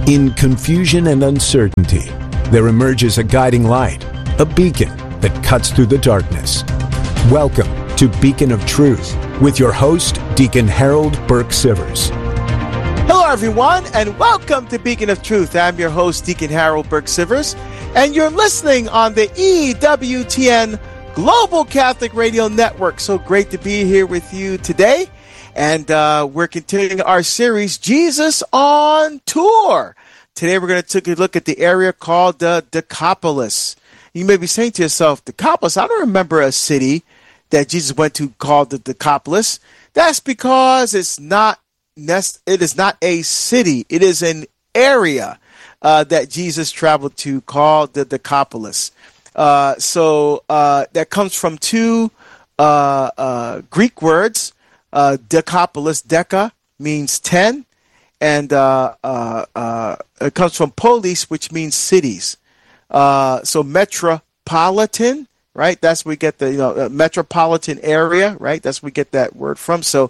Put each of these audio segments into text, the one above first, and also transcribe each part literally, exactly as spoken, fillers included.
In confusion and uncertainty, there emerges a guiding light, a beacon that cuts through the darkness. Welcome to Beacon of Truth with your host, Deacon Harold Burke Sivers. Hello, everyone, and welcome to Beacon of Truth. I'm your host, Deacon Harold Burke Sivers, and you're listening on the E W T N Global Catholic Radio Network. So great to be here with you today. And uh, we're continuing our series, Jesus on Tour. Today we're going to take a look at the area called the Decapolis. You may be saying to yourself, Decapolis? I don't remember a city that Jesus went to called the Decapolis. That's because it's not it is not a city. It is an area uh, that Jesus traveled to called the Decapolis. Uh, so uh, that comes from two uh, uh, Greek words. Uh, Decapolis, deca, means ten, and uh, uh, uh, it comes from polis, which means cities. Uh, so metropolitan, right? That's where we get the you know uh, metropolitan area, right? That's where we get that word from. So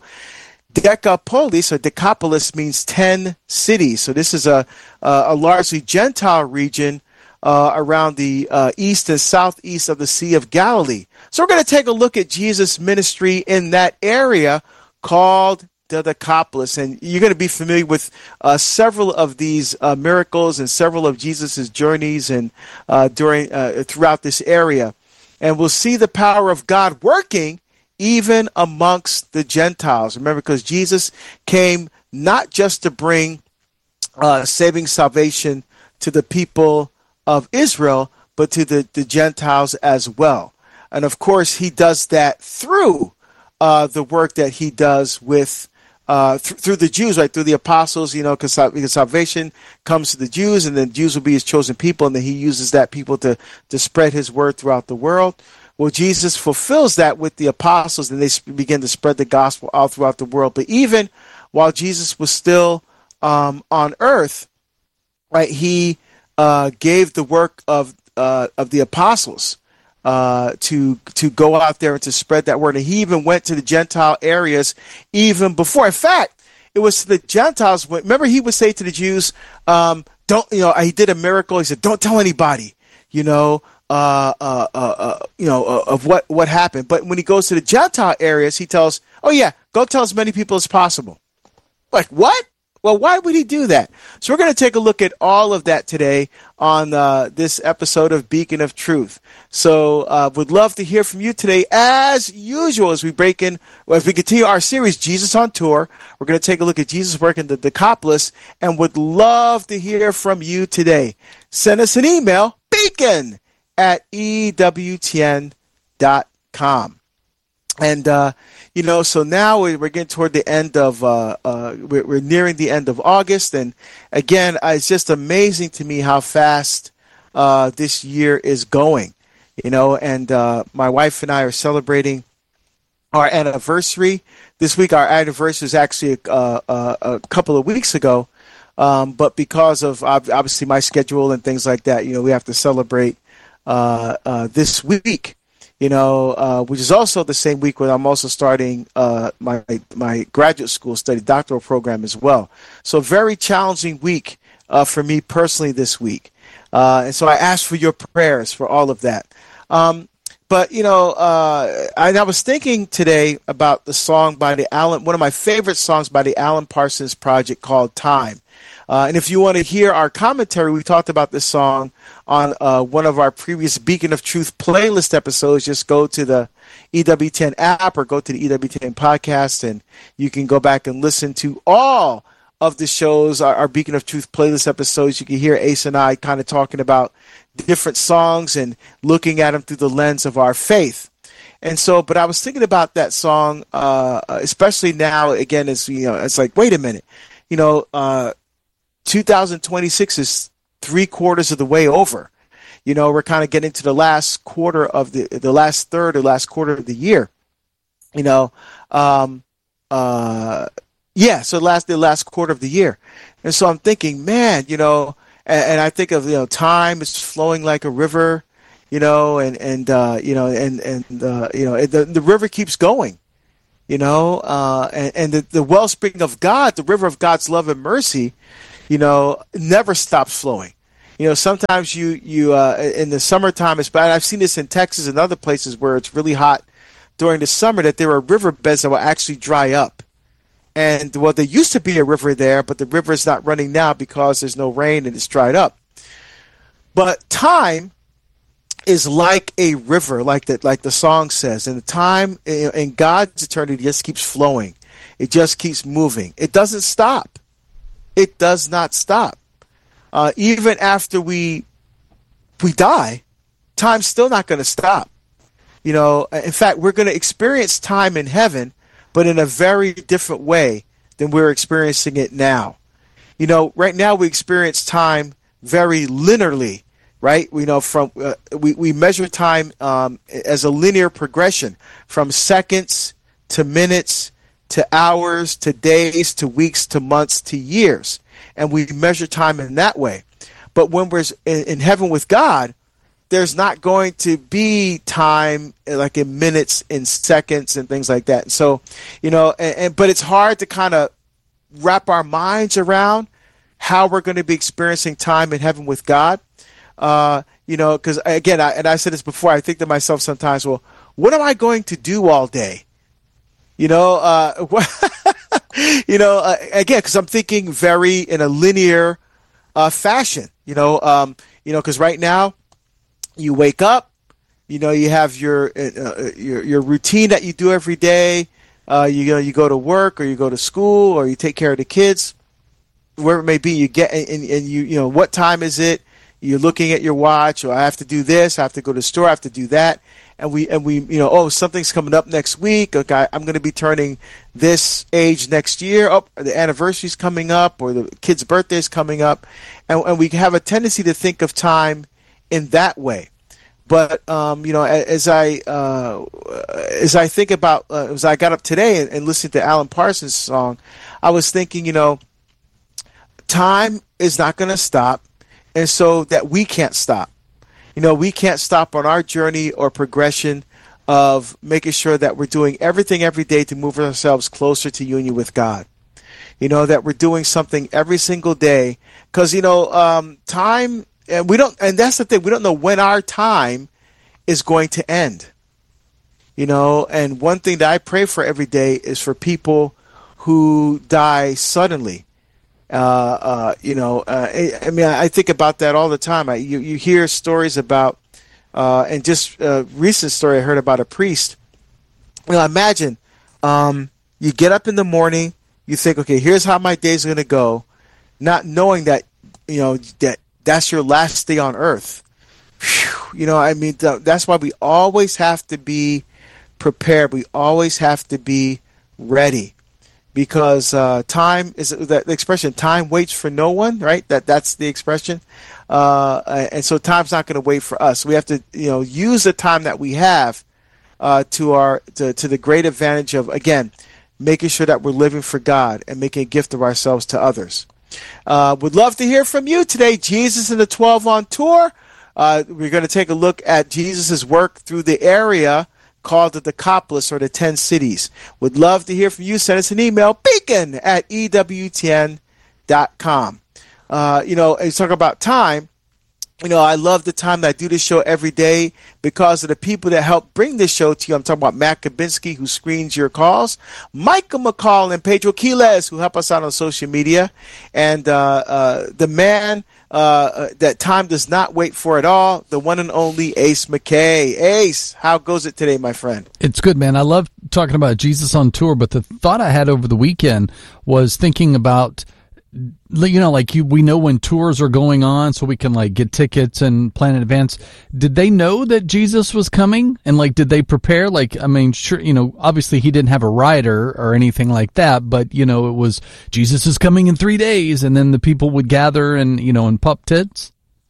Decapolis or Decapolis means ten cities. So this is a a, a largely Gentile region uh, around the uh, east and southeast of the Sea of Galilee. So we're going to take a look at Jesus' ministry in that area called the Decapolis. And you're going to be familiar with uh, several of these uh, miracles and several of Jesus' journeys and uh, during uh, throughout this area. And we'll see the power of God working even amongst the Gentiles. Remember, because Jesus came not just to bring uh, saving salvation to the people of Israel, but to the, the Gentiles as well. And of course, he does that through uh, the work that he does with uh, th- through the Jews, right? Through the apostles, you know, because salvation comes to the Jews, and then Jews will be his chosen people, and then he uses that people to to spread his word throughout the world. Well, Jesus fulfills that with the apostles, and they begin to spread the gospel all throughout the world. But even while Jesus was still um, on earth, right, he uh, gave the work of uh, of the apostles. Uh, to to go out there and to spread that word. And he even went to the Gentile areas even before. In fact, it was to the Gentiles. Remember, he would say to the Jews, um, don't, you know, he did a miracle. He said, don't tell anybody, you know, uh, uh, uh, uh, you know, uh, of what, what happened. But when he goes to the Gentile areas, he tells, oh, yeah, go tell as many people as possible. Like, what? Well, why would he do that? So we're going to take a look at all of that today on uh, this episode of Beacon of Truth. So uh, would love to hear from you today, as usual, as we break in, well, as we continue our series, Jesus on Tour. We're going to take a look at Jesus' work in the Decapolis, and would love to hear from you today. Send us an email, beacon at E W T N dot com. And, uh, you know, so now we're getting toward the end of, uh, uh, we're, we're nearing the end of August. And again, it's just amazing to me how fast uh, this year is going, you know, and uh, my wife and I are celebrating our anniversary. This week, our anniversary is actually uh, uh, a couple of weeks ago. Um, but because of obviously my schedule and things like that, you know, we have to celebrate uh, uh, this week. You know, uh, which is also the same week when I'm also starting uh, my my graduate school study doctoral program as well. So very challenging week uh, for me personally this week. Uh, and so I ask for your prayers for all of that. Um, but, you know, uh, I, I was thinking today about the song by the Alan, one of my favorite songs by the Alan Parsons Project called Time. Uh, and if you want to hear our commentary, we talked about this song on uh, one of our previous Beacon of Truth playlist episodes. Just go to the E W T N app or go to the E W T N podcast, and you can go back and listen to all of the shows, our, our Beacon of Truth playlist episodes. You can hear Ace and I kind of talking about different songs and looking at them through the lens of our faith. And so, but I was thinking about that song, uh, especially now, again, as you know, it's like, wait a minute, you know, uh, two thousand twenty-six is three quarters of the way over. You know, we're kind of getting to the last quarter of the, the last third or last quarter of the year. You know, um, uh, yeah, so last the last quarter of the year. And so I'm thinking, man, you know, and, and I think of, you know, time is flowing like a river, you know, and, and uh, you know, and, and uh, you know, the, the river keeps going. You know, uh, and, and the, the wellspring of God, the river of God's love and mercy, you know, never stops flowing. You know, sometimes you, you uh, in the summertime, it's bad. I've seen this in Texas and other places where it's really hot during the summer, that there are riverbeds that will actually dry up. And, well, there used to be a river there, but the river is not running now because there's no rain and it's dried up. But time is like a river, like the, like the song says. And the time in God's eternity just keeps flowing. It just keeps moving. It doesn't stop. It does not stop. Uh, even after we we die, time's still not going to stop. You know, in fact, we're going to experience time in heaven, but in a very different way than we're experiencing it now. You know, right now we experience time very linearly, right? We know from uh, we we measure time um, as a linear progression from seconds to minutes to hours to days to weeks to months to years. And we measure time in that way. But when we're in heaven with God, there's not going to be time like in minutes, in seconds, and things like that. And so, you know, and, and but it's hard to kind of wrap our minds around how we're going to be experiencing time in heaven with God. Uh, you know, because again, I, and I said this before, I think to myself sometimes, well, what am I going to do all day? You know, uh, you know, uh, again, because I'm thinking very in a linear uh, fashion. You know, um, you know, because right now you wake up, you know, you have your uh, your your routine that you do every day. Uh, you know, you go to work or you go to school or you take care of the kids, wherever it may be. You get and, and you you know, what time is it? You're looking at your watch, or I have to do this, I have to go to the store, I have to do that. And we, and we, you know, oh, something's coming up next week. Okay, I'm going to be turning this age next year. Oh, the anniversary's coming up, or the kid's birthday's coming up, and, and we have a tendency to think of time in that way. But um, you know, as I uh, as I think about uh, as I got up today and, and listened to Alan Parsons' song, I was thinking, you know, time is not going to stop, and so that we can't stop. You know, we can't stop on our journey or progression of making sure that we're doing everything every day to move ourselves closer to union with God. You know, that we're doing something every single day. Because, you know, um, time, and we don't, and that's the thing, we don't know when our time is going to end. You know, and one thing that I pray for every day is for people who die suddenly. Uh, uh, you know, uh, I, I mean, I think about that all the time. I, you, you hear stories about, uh, and just a recent story I heard about a priest. You know, imagine um, you get up in the morning, you think, okay, here's how my day's going to go, not knowing that, you know, that that's your last day on earth. Whew, you know, I mean, th- that's why we always have to be prepared. We always have to be ready. Because uh, time is that the expression. Time waits for no one, right? That that's the expression, uh, and so time's not going to wait for us. We have to, you know, use the time that we have uh, to our to, to the great advantage of, again, making sure that we're living for God and making a gift of ourselves to others. Uh, would love to hear from you today. Jesus and the twelve on tour. Uh, we're going to take a look at Jesus' work through the area called the Decapolis, or the ten cities. Would love to hear from you. Send us an email, beacon at E W T N dot com. Uh, you know, and talk about time. You know, I love the time that I do this show every day because of the people that help bring this show to you. I'm talking about Matt Kabinski, who screens your calls, Michael McCall and Pedro Quiles, who help us out on social media, and uh, uh, the man uh, that time does not wait for at all, the one and only Ace McKay. Ace, how goes it today, my friend? It's good, man. I love talking about Jesus on tour, but the thought I had over the weekend was thinking about, you know, like you, we know when tours are going on, so we can like get tickets and plan in advance. Did they know that Jesus was coming? And like, did they prepare? Like, I mean, sure, you know, obviously he didn't have a rider or anything like that, but you know, it was Jesus is coming in three days, and then the people would gather and, you know, and pop tits.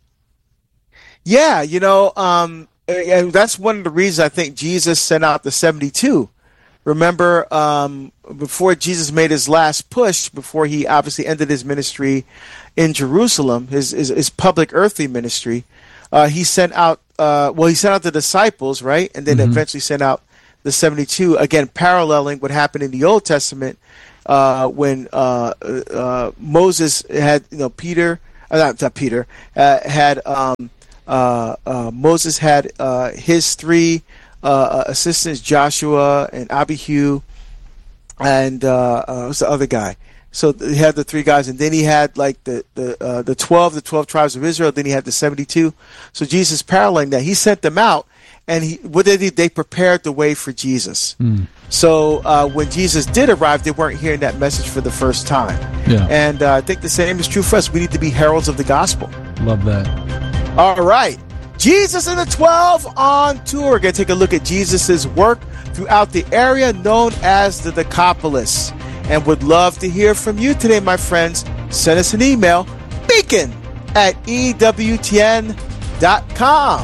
Yeah, you know, um, and that's one of the reasons I think Jesus sent out the seventy-two. Remember, um, before Jesus made his last push, before he obviously ended his ministry in Jerusalem, his his, his public earthly ministry, uh, he sent out, uh, well, he sent out the disciples, right? And then mm-hmm. eventually sent out the seventy-two, again, paralleling what happened in the Old Testament uh, when uh, uh, Moses had, you know, Peter, uh, not, not Peter, uh, had um, uh, uh, Moses had uh, his three uh, assistants, Joshua and Abihu, and uh, uh, what's the other guy? So he had the three guys, and then he had like the the uh, the twelve, the twelve tribes of Israel. Then he had the seventy-two. So Jesus paralleling that, he sent them out, and he what did he? They prepared the way for Jesus. Mm. So uh, when Jesus did arrive, they weren't hearing that message for the first time. Yeah. And uh, I think the same is true for us. We need to be heralds of the gospel. Love that. All right, Jesus and the twelve on tour. We're gonna take a look at Jesus's work throughout the area known as the Decapolis. And would love to hear from you today, my friends. Send us an email, beacon at E W T N dot com.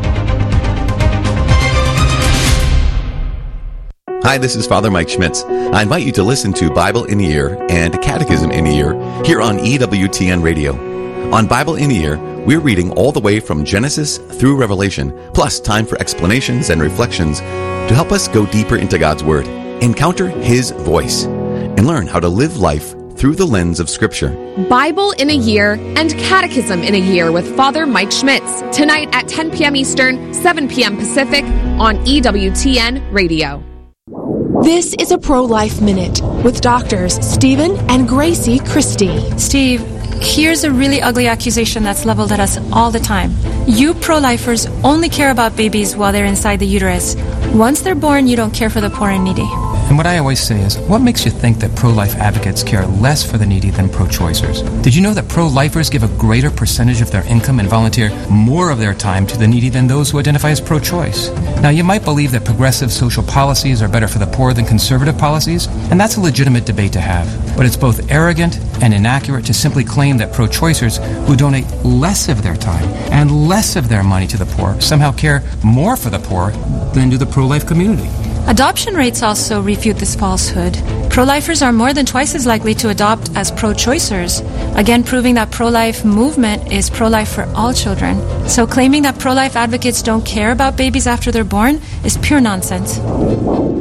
Hi, this is Father Mike Schmitz. I invite you to listen to Bible in a Year and Catechism in a Year here on E W T N Radio. On Bible in a Year, we're reading all the way from Genesis through Revelation, plus time for explanations and reflections to help us go deeper into God's Word, encounter His voice, and learn how to live life through the lens of Scripture. Bible in a Year and Catechism in a Year with Father Mike Schmitz. Tonight at ten p.m. Eastern, seven p.m. Pacific on E W T N Radio. This is a Pro-Life Minute with doctors Stephen and Gracie Christie. Steve, here's a really ugly accusation that's leveled at us all the time. You pro-lifers only care about babies while they're inside the uterus. Once they're born, you don't care for the poor and needy. And what I always say is, what makes you think that pro-life advocates care less for the needy than pro-choicers? Did you know that pro-lifers give a greater percentage of their income and volunteer more of their time to the needy than those who identify as pro-choice? Now, you might believe that progressive social policies are better for the poor than conservative policies, and that's a legitimate debate to have. But it's both arrogant and inaccurate to simply claim that pro-choicers who donate less of their time and less of their money to the poor somehow care more for the poor than do the pro-life community. Adoption rates also refute this falsehood. Pro-lifers are more than twice as likely to adopt as pro-choicers, again proving that pro-life movement is pro-life for all children. So claiming that pro-life advocates don't care about babies after they're born is pure nonsense.